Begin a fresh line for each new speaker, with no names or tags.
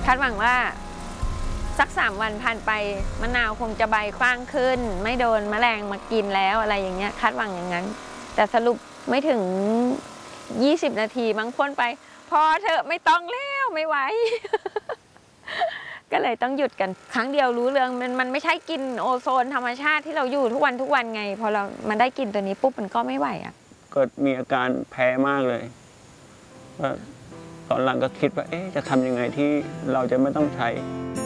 คาดหวังว่าสัก3 วันผ่านไปมะนาวคงจะใบกว้างขึ้นไม่โดนแมลงมากินแล้วอะไรอย่างเงี้ยคาดหวังอย่างนั้นแต่สรุปไม่ถึง20 นาทีมั้งพ่นไปพอเถอะไม่ต้องแล้วไม่ไหว ก็เลยต้องหยุดกันครั้งเดียวรู้เรื่องมันไม่ใช่กินโอโซนธรรมชาติที่เราอยู่ทุกวันไงพอเรามันได้กินตัวนี้ปุ๊บมันก็ไม่ไหวอ่ะ
ก็มีอาการแพ้มากเลยว่าตอนหลังก็คิดว่าจะทำยังไงที่เราจะไม่ต้องใช้